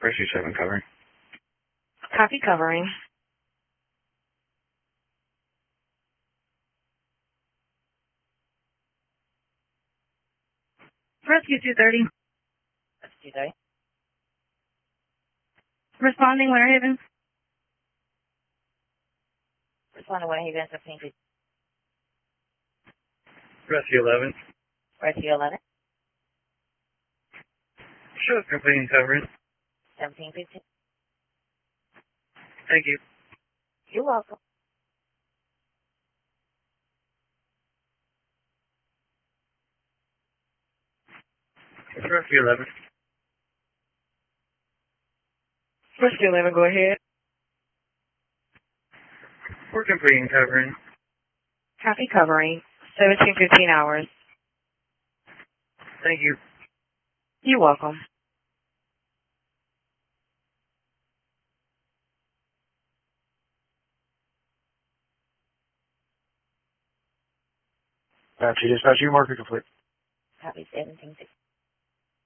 Rescue 7 covering. Copy covering. Rescue 230. Rescue 230. Responding Winter Haven. Responding Winter Haven, 1550. Rescue 11. Rescue 11. Show us completing covering. 1750. Thank you. You're welcome. Rescue 11. Rescue 11, go ahead. We're completing covering. Copy covering. 1715 hours. Thank you. You're welcome. Dispatch, you marker complete. Copy 1750.